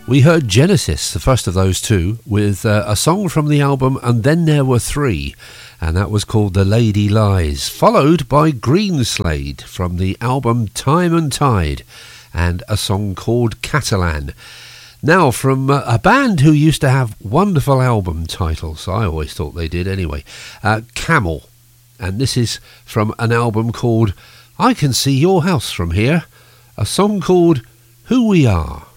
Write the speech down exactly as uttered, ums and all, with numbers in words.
We heard Genesis, the first of those two, with uh, a song from the album And Then There Were Three, and that was called The Lady Lies, followed by Greenslade from the album Time and Tide, and a song called Catalan. Now, from uh, a band who used to have wonderful album titles, I always thought they did anyway, uh, Camel, and this is from an album called I Can See Your House From Here, a song called Who We Are.